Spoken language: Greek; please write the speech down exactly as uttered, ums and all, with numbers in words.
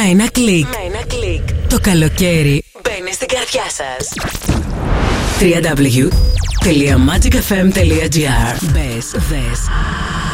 ένα κλικ. Με ένα κλικ. Το καλοκαίρι μπαίνει στην καρδιά σας. double-u double-u double-u τελεία magic f m τελεία g r. Μπες, δες